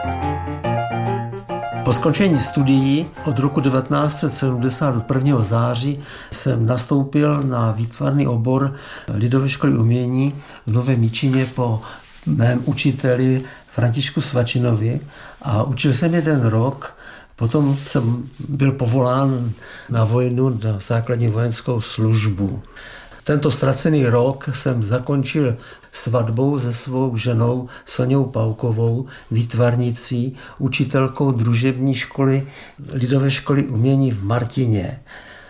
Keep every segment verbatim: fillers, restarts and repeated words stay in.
Po skončení studií od roku devatenáct set sedmdesát do prvního září jsem nastoupil na výtvarný obor Lidové školy umění v Novém Jičíně po mém učiteli Františku Svačinovi a učil jsem jeden rok. Potom jsem byl povolán na vojnu, na základní vojenskou službu. Tento ztracený rok jsem zakončil svatbou se svou ženou Soňou Paukovou, výtvarnicí, učitelkou družební školy Lidové školy umění v Martině.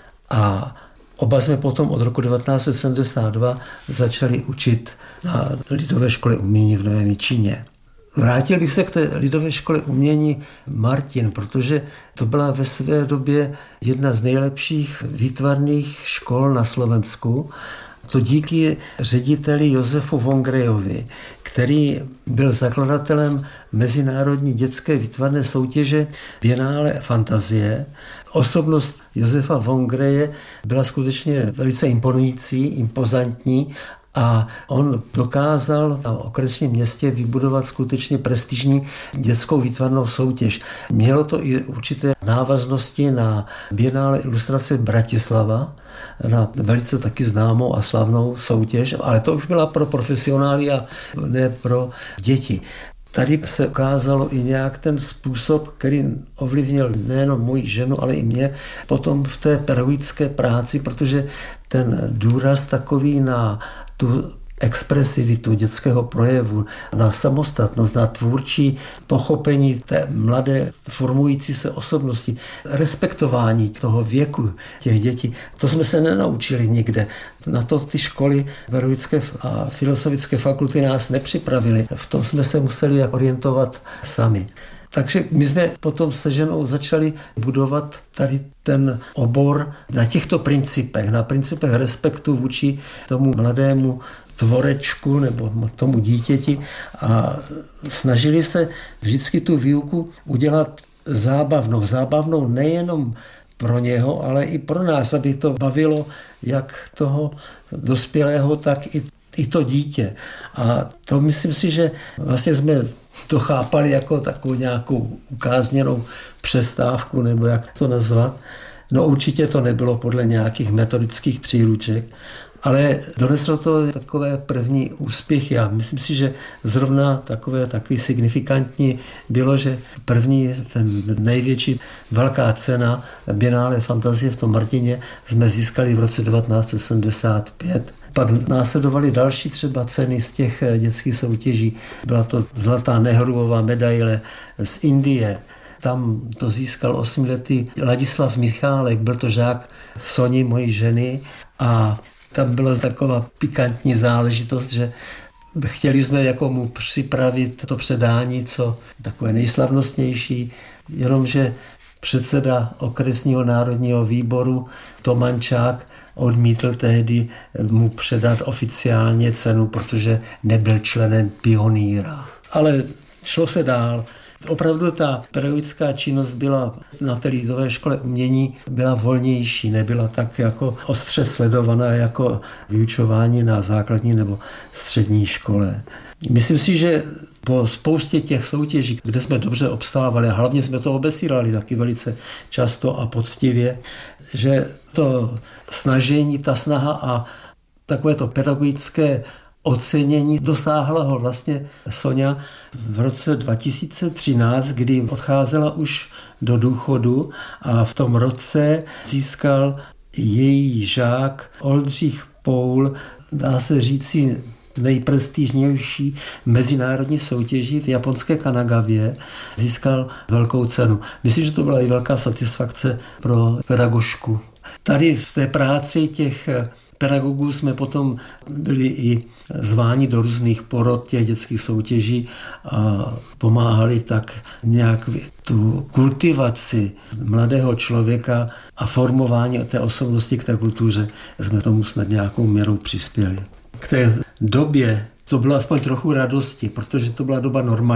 A oba jsme potom od roku devatenáct set sedmdesát dva začali učit na Lidové škole umění v Novém Jičíně. Vrátil bych se k té Lidové škole umění Martin, protože to byla ve své době jedna z nejlepších výtvarných škol na Slovensku. To díky řediteli Josefu Vongrejovi, který byl zakladatelem Mezinárodní dětské výtvarné soutěže Biennále fantazie. Osobnost Josefa Vongreje byla skutečně velice imponující, impozantní, a on dokázal na okresním městě vybudovat skutečně prestižní dětskou výtvarnou soutěž. Mělo to i určité návaznosti na Biennále ilustrace Bratislava, na velice taky známou a slavnou soutěž, ale to už byla pro profesionály a ne pro děti. Tady se ukázalo i nějak ten způsob, který ovlivnil nejenom moji ženu, ale i mě potom v té pedagogické práci, protože ten důraz takový na tu expresivitu dětského projevu, na samostatnost, na tvůrčí pochopení té mladé formující se osobnosti, respektování toho věku těch dětí. To jsme se nenaučili nikde. Na to ty školy pedagogické a filozofické fakulty nás nepřipravily. V tom jsme se museli orientovat sami. Takže my jsme potom se ženou začali budovat tady ten obor na těchto principech, na principech respektu vůči tomu mladému tvorečku nebo tomu dítěti a snažili se vždycky tu výuku udělat zábavnou. Zábavnou nejenom pro něho, ale i pro nás, aby to bavilo jak toho dospělého, tak i, i to dítě. A to myslím si, že vlastně jsme to chápali jako takovou nějakou ukázněnou přestávku, nebo jak to nazvat. No určitě to nebylo podle nějakých metodických příruček, ale doneslo to takové první úspěchy. Já myslím si, že zrovna takové takový signifikantní bylo, že první, ten největší velká cena Biennále fantazie v tom Martině jsme získali v roce devatenáct set sedmdesát pět. Pak následovaly další třeba ceny z těch dětských soutěží. Byla to zlatá Nehruová medaile z Indie. Tam to získal osmiletý Ladislav Michálek, byl to žák Soni, mojí ženy, a tam byla taková pikantní záležitost, že chtěli jsme jako mu připravit to předání, co takové nejslavnostnější, jenomže předseda okresního národního výboru Tomančák odmítl tehdy mu předat oficiálně cenu, protože nebyl členem pionýra. Ale šlo se dál. Opravdu ta pedagogická činnost byla na té Lidové škole umění byla volnější, nebyla tak jako ostře sledovaná jako vyučování na základní nebo střední škole. Myslím si, že po spoustě těch soutěží, kde jsme dobře obstávali, a hlavně jsme to obesílali taky velice často a poctivě, že to snažení, ta snaha a takové to pedagogické ocenění dosáhla ho vlastně Soňa v roce dva tisíce třináct, kdy odcházela už do důchodu a v tom roce získal její žák Oldřich Poul, dá se říci, nejprestižnější mezinárodní soutěži v japonské Kanagavě, získal velkou cenu. Myslím, že to byla i velká satisfakce pro pedagožku. Tady v té práci těch pedagogů jsme potom byli i zváni do různých porod těch dětských soutěží a pomáhali tak nějak tu kultivaci mladého člověka a formování té osobnosti k té kultuře. Jsme tomu snad nějakou měrou přispěli. K té době to bylo aspoň trochu radosti, protože to byla doba normální.